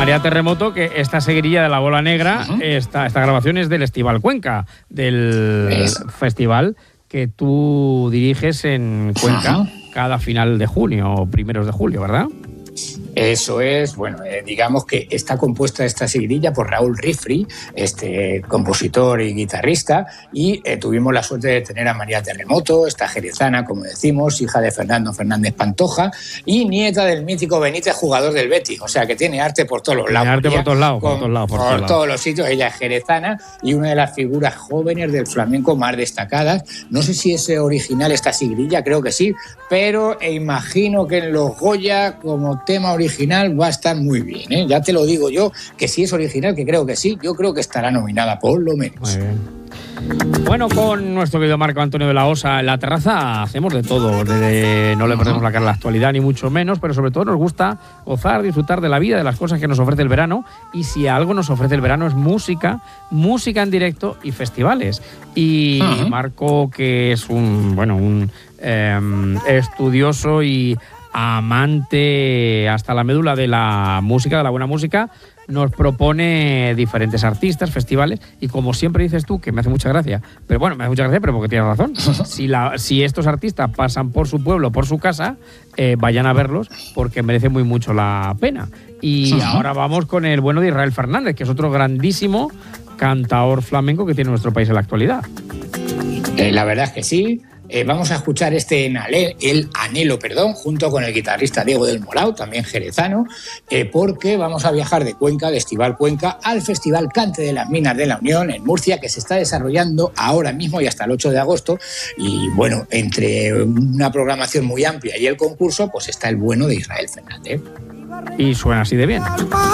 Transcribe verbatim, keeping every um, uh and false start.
María Terremoto, que esta seguirilla de la bola negra, uh-huh. esta, esta grabación es del Estival Cuenca, del es. festival que tú diriges en Cuenca uh-huh. cada final de junio o primeros de julio, ¿verdad? Eso es, bueno, eh, digamos que está compuesta esta seguidilla por Raúl Rifri, este compositor y guitarrista, y eh, tuvimos la suerte de tener a María Terremoto, esta jerezana, como decimos, hija de Fernando Fernández Pantoja y nieta del mítico Benítez, jugador del Betis, o sea que tiene arte por todos los lados. Tiene arte por todos lados, por, todos lados, por, por, por todos, todos lados. los sitios. Ella es jerezana y una de las figuras jóvenes del flamenco más destacadas. No sé si es original esta seguidilla, creo que sí, pero imagino que en los Goya, como tema original, original va a estar muy bien, ¿eh? Ya te lo digo yo, que si es original, que creo que sí, yo creo que estará nominada por lo menos. Muy bien. Bueno, con nuestro querido Marco Antonio de la Osa en la terraza hacemos de todo, de, no le perdemos la cara a la actualidad ni mucho menos, pero sobre todo nos gusta gozar, disfrutar de la vida, de las cosas que nos ofrece el verano, y si algo nos ofrece el verano es música, música en directo y festivales. Y uh-huh. Marco, que es un, bueno, un eh, estudioso y amante hasta la médula de la música, de la buena música, nos propone diferentes artistas, festivales, y como siempre dices tú, que me hace mucha gracia, pero bueno, me hace mucha gracia, pero porque tienes razón, si, la, si estos artistas pasan por su pueblo, por su casa, eh, vayan a verlos, porque merece muy mucho la pena. Y uh-huh. ahora vamos con el bueno de Israel Fernández, que es otro grandísimo cantaor flamenco que tiene nuestro país en la actualidad. Eh, la verdad es que sí. Eh, vamos a escuchar este enale, el anhelo, perdón, junto con el guitarrista Diego del Moral, también jerezano, eh, porque vamos a viajar de Cuenca, de Estival Cuenca, al Festival Cante de las Minas de la Unión en Murcia, que se está desarrollando ahora mismo y hasta el ocho de agosto. Y bueno, entre una programación muy amplia y el concurso, pues está el bueno de Israel Fernández. Y suena así de bien.